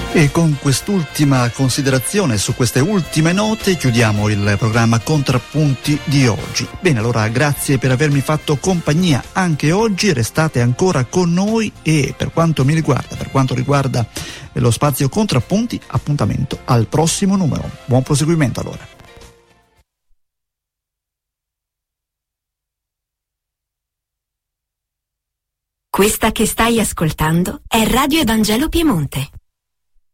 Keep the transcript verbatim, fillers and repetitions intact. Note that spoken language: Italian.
E con quest'ultima considerazione, su queste ultime note, chiudiamo il programma Contrappunti di oggi. Bene, allora grazie per avermi fatto compagnia anche oggi, restate ancora con noi e per quanto mi riguarda, per quanto riguarda lo spazio Contrappunti, appuntamento al prossimo numero. Buon proseguimento allora. Questa che stai ascoltando è Radio Evangelo Piemonte.